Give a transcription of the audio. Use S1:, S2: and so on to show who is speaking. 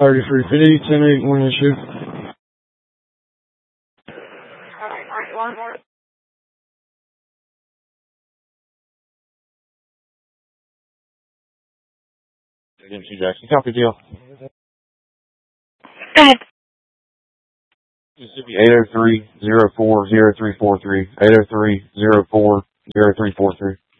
S1: 3350, 10-8, 1 issue.
S2: Alright, one more.
S3: Agency Jackson, copy deal.
S2: Go ahead.
S3: Mississippi 803-04-0343, 803-04-0343.